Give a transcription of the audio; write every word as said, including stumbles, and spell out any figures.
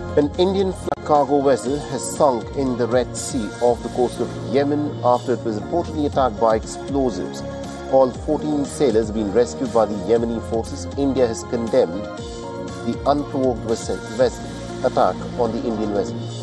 An Indian flag cargo vessel has sunk in the Red Sea off the coast of Yemen after it was reportedly attacked by explosives. All fourteen sailors have been rescued by the Yemeni forces. India has condemned the unprovoked vessel, vessel attack on the Indian vessel.